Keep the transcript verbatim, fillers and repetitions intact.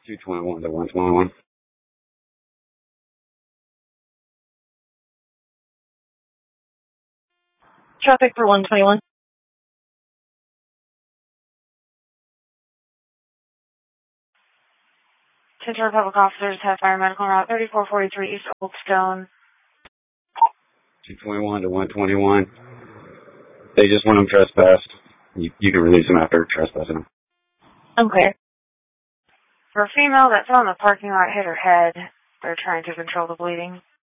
two twenty-one to one twenty-one. Traffic for one twenty-one. Center Public Officers have fire medical route thirty-four forty-three East Old Stone. two twenty-one to one twenty-one. They just want them trespassed. You, you can release them after trespassing them. I'm clear. For a female that's on the parking lot hit her head, they're trying to control the bleeding.